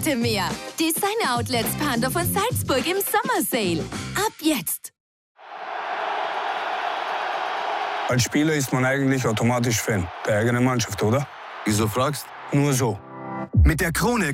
Bitte mehr. Designer-Outlets Pandorf und Salzburg im Sommersale. Ab jetzt. Als Spieler ist man eigentlich automatisch Fan der eigenen Mannschaft, oder? Wieso fragst? Nur so. Mit der Krone